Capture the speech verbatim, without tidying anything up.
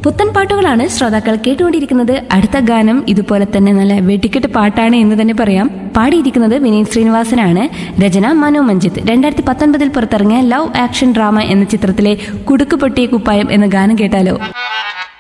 പുത്തൻ പാട്ടുകളാണ് ശ്രോതാക്കൾ കേട്ടുകൊണ്ടിരിക്കുന്നത്. അടുത്ത ഗാനം ഇതുപോലെ തന്നെ നല്ല വെടിക്കെട്ട് പാട്ടാണ് എന്ന് തന്നെ പറയാം. പാടിയിരിക്കുന്നത് വിനീത് ശ്രീനിവാസനാണ്. രചന മനു മഞ്ജിത്ത്. രണ്ടായിരത്തി പത്തൊൻപതിൽ പുറത്തിറങ്ങിയ ലവ് ആക്ഷൻ ഡ്രാമ എന്ന ചിത്രത്തിലെ കുടുക്ക് പൊട്ടിയ കുപ്പായം എന്ന ഗാനം കേട്ടാലോ.